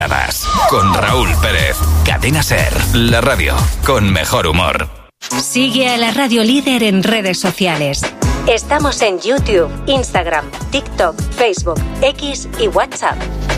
Con Raúl Pérez. Cadena SER, la radio con mejor humor. Sigue a la radio líder en redes sociales. Estamos en YouTube, Instagram, TikTok, Facebook, X y WhatsApp.